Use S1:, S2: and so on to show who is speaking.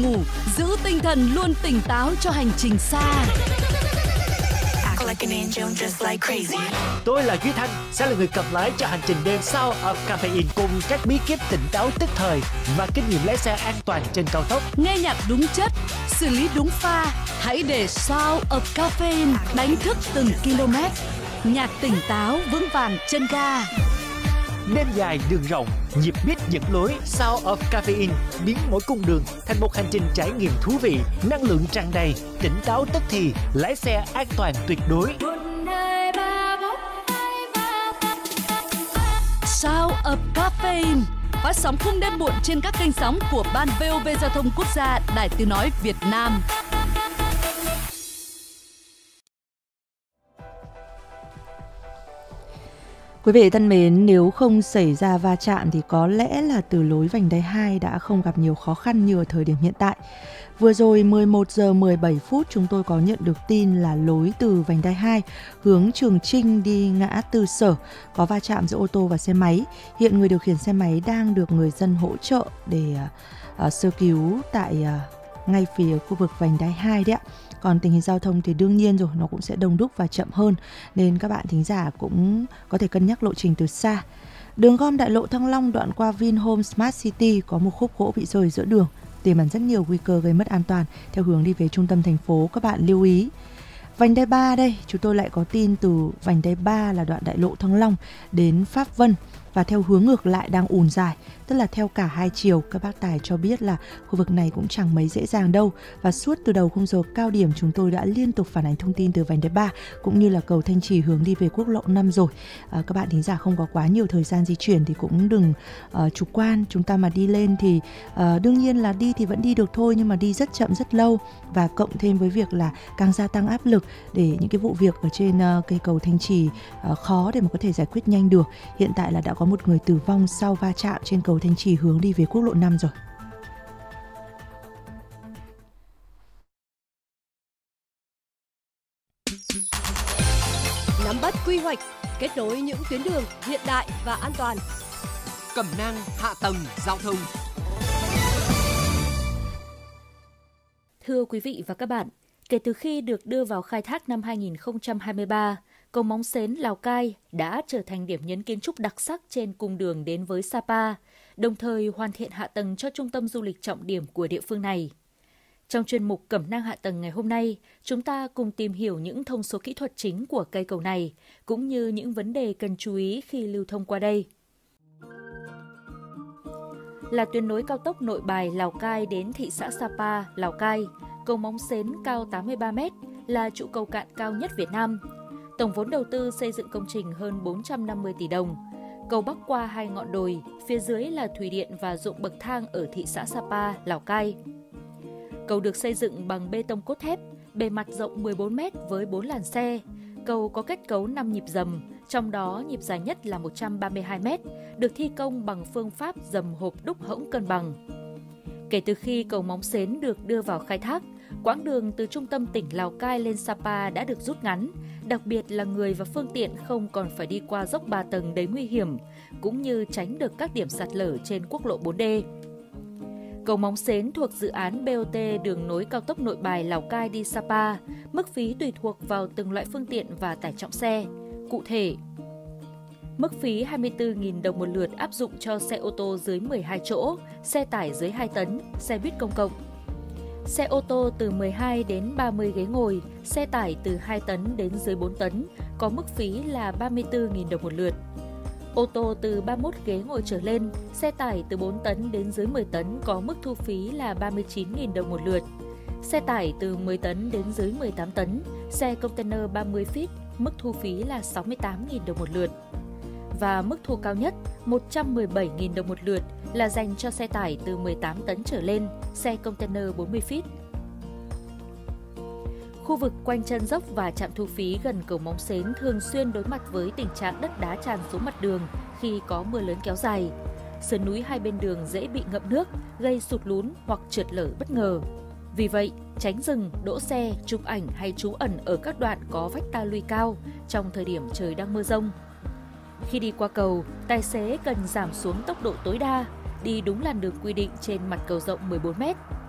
S1: ngủ, giữ tinh thần luôn tỉnh táo cho hành trình xa.
S2: Tôi là Duy Thanh, sẽ là người cầm lái cho hành trình đêm Sound of Caffeine cùng các bí kíp tỉnh táo tức thời và kinh nghiệm lái xe an toàn trên cao tốc.
S1: Nghe nhạc đúng chất, xử lý đúng pha, hãy để Sound of Caffeine đánh thức từng km. Nhạc tỉnh táo vững vàng chân ga.
S2: Đêm dài đường rộng, nhịp beat dẫn lối. Sound of Caffeine biến mỗi cung đường thành một hành trình trải nghiệm thú vị, năng lượng tràn đầy, tỉnh táo tức thì, lái xe an toàn tuyệt đối.
S1: Sound of Caffeine phát sóng khung đêm muộn trên các kênh sóng của Ban VOV Giao thông Quốc gia, Đài Tiếng nói Việt Nam.
S3: Quý vị thân mến, nếu không xảy ra va chạm thì có lẽ là từ lối vành đai 2 đã không gặp nhiều khó khăn như ở thời điểm hiện tại. Vừa rồi 11 giờ 17 phút chúng tôi có nhận được tin là lối từ vành đai 2 hướng Trường Chinh đi ngã Tư Sở có va chạm giữa ô tô và xe máy. Hiện người điều khiển xe máy đang được người dân hỗ trợ để sơ cứu tại ngay phía khu vực vành đai 2 đấy ạ. Còn tình hình giao thông thì đương nhiên rồi, nó cũng sẽ đông đúc và chậm hơn, nên các bạn thính giả cũng có thể cân nhắc lộ trình từ xa. Đường gom đại lộ Thăng Long đoạn qua Vinhome Smart City có một khúc gỗ bị rơi giữa đường, tiềm ẩn rất nhiều nguy cơ gây mất an toàn theo hướng đi về trung tâm thành phố, các bạn lưu ý. Vành đai 3 đây, chúng tôi lại có tin từ vành đai 3 là đoạn đại lộ Thăng Long đến Pháp Vân và theo hướng ngược lại đang ùn dài, tức là theo cả hai chiều. Các bác tài cho biết là khu vực này cũng chẳng mấy dễ dàng đâu, và suốt từ đầu khung giờ cao điểm chúng tôi đã liên tục phản ánh thông tin từ vành đai 3 cũng như là cầu Thanh Trì hướng đi về quốc lộ 5 rồi. Các bạn thính giả không có quá nhiều thời gian di chuyển thì cũng đừng chủ quan. Chúng ta mà đi lên thì đương nhiên là đi thì vẫn đi được thôi, nhưng mà đi rất chậm rất lâu, và cộng thêm với việc là càng gia tăng áp lực để những cái vụ việc ở trên cây cầu Thanh Trì khó để mà có thể giải quyết nhanh được. Hiện tại là đã có một người tử vong sau va chạm trên cầu Thanh Trì hướng đi về quốc lộ 5 rồi.
S4: Nắm bắt quy hoạch, kết nối những tuyến đường hiện đại và an toàn.
S5: Cẩm nang hạ tầng giao thông.
S6: Thưa quý vị và các bạn, kể từ khi được đưa vào khai thác năm 2023, cầu Móng Xến Lào Cai đã trở thành điểm nhấn kiến trúc đặc sắc trên cung đường đến với Sapa, đồng thời hoàn thiện hạ tầng cho trung tâm du lịch trọng điểm của địa phương này. Trong chuyên mục Cẩm nang hạ tầng ngày hôm nay, chúng ta cùng tìm hiểu những thông số kỹ thuật chính của cây cầu này, cũng như những vấn đề cần chú ý khi lưu thông qua đây. Là tuyến nối cao tốc Nội Bài Lào Cai đến thị xã Sapa, Lào Cai, cầu Móng Xến cao 83 m, là trụ cầu cạn cao nhất Việt Nam. Tổng vốn đầu tư xây dựng công trình hơn 450 tỷ đồng. Cầu bắc qua hai ngọn đồi, phía dưới là thủy điện và ruộng bậc thang ở thị xã Sapa, Lào Cai. Cầu được xây dựng bằng bê tông cốt thép, bề mặt rộng 14 m với 4 làn xe. Cầu có kết cấu 5 nhịp dầm, trong đó nhịp dài nhất là 132 m, được thi công bằng phương pháp dầm hộp đúc hõng cân bằng. Kể từ khi cầu Móng Xến được đưa vào khai thác, quãng đường từ trung tâm tỉnh Lào Cai lên Sapa đã được rút ngắn, đặc biệt là người và phương tiện không còn phải đi qua dốc 3 tầng đầy nguy hiểm, cũng như tránh được các điểm sạt lở trên quốc lộ 4D. Cầu Móng Xến thuộc dự án BOT đường nối cao tốc Nội Bài Lào Cai đi Sapa, mức phí tùy thuộc vào từng loại phương tiện và tải trọng xe. Cụ thể, mức phí 24.000 đồng một lượt áp dụng cho xe ô tô dưới 12 chỗ, xe tải dưới 2 tấn, xe buýt công cộng. Xe ô tô từ 12 đến 30 ghế ngồi, xe tải từ 2 tấn đến dưới 4 tấn có mức phí là 34.000 đồng một lượt. Ô tô từ 31 ghế ngồi trở lên, xe tải từ 4 tấn đến dưới 10 tấn có mức thu phí là 39.000 đồng một lượt. Xe tải từ 10 tấn đến dưới 18 tấn, xe container 30 feet, mức thu phí là 68.000 đồng một lượt. Và mức thu cao nhất 117.000 đồng một lượt là dành cho xe tải từ 18 tấn trở lên, xe container 40 feet. Khu vực quanh chân dốc và trạm thu phí gần cầu Móng Xến thường xuyên đối mặt với tình trạng đất đá tràn xuống mặt đường khi có mưa lớn kéo dài. Sườn núi hai bên đường dễ bị ngập nước, gây sụt lún hoặc trượt lở bất ngờ. Vì vậy, tránh dừng, đỗ xe, chụp ảnh hay trú ẩn ở các đoạn có vách ta luy cao trong thời điểm trời đang mưa dông. Khi đi qua cầu, tài xế cần giảm xuống tốc độ tối đa, đi đúng làn đường quy định trên mặt cầu rộng 14 m.